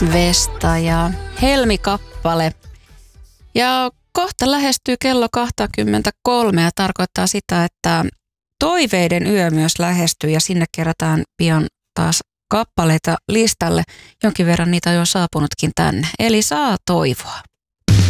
Vesta ja Helmi-kappale. Ja kohta lähestyy kello 23 ja tarkoittaa sitä, että toiveiden yö myös lähestyy ja sinne kerätään pian taas kappaleita listalle. Jonkin verran niitä on jo saapunutkin tänne. Eli saa toivoa.